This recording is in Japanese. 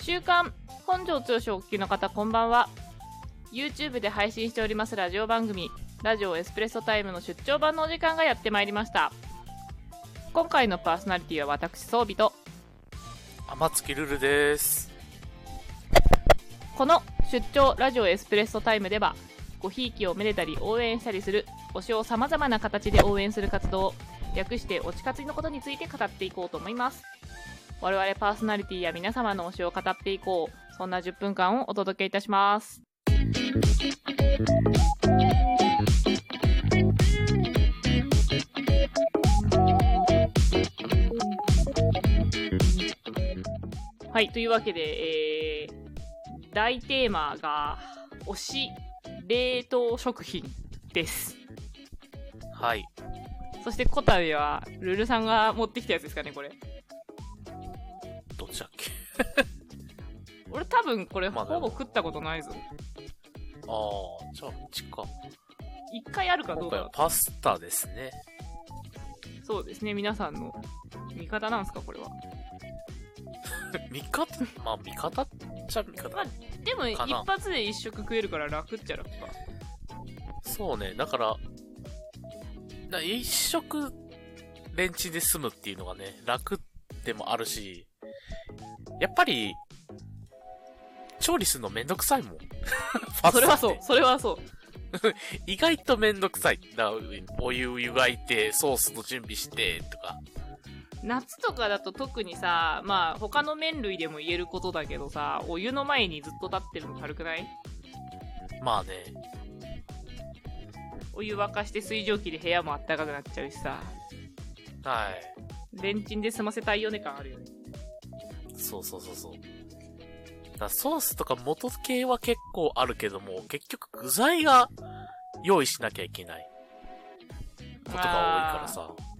週刊本庄剛志をお聞きの方、こんばんは。 YouTube で配信しておりますラジオ番組ラジオエスプレッソタイムの出張版のお時間がやってまいりました。今回のパーソナリティは私装備と天月ルルです。 この出張ラジオエスプレッソタイムでは、ごひいきをめでたり応援したりする推しをさまざまな形で応援する活動、略して推し活のことについて語っていこうと思います。我々パーソナリティや皆様の推しを語っていこう、そんな10分間をお届けいたします。はい、というわけで、大テーマが推し冷凍食品です。 はい。 そしてこたびはルルさんが持ってきたやつですかね、これ。 どっちだっけ俺多分これほぼ食ったことないぞ。 じゃあうちか。 一回あるかどうか。 今回はパスタですね。 そうですね、皆さんの味方なんですか、これは。 味方味方っちゃ味方。 まあ、でも一発で一食食えるから楽っちゃ楽か。 そうね、だから、一食レンチで済むっていうのがね、楽でもあるし、やっぱり、調理するのめんどくさいもん。 それはそう、それはそう。 意外とめんどくさい。お湯湯がいて、ソースの準備して、とか。 夏とかだと特にさ、まあ他の麺類でも言えることだけどさ、お湯の前にずっと立ってるの軽くない？ まあね。 お湯沸かして水蒸気で部屋もあったかくなっちゃうしさ。 はい。 レンチンで済ませたいよね感あるよね。 そう。だソースとか元系は結構あるけども、結局具材が用意しなきゃいけないことが多いからさ。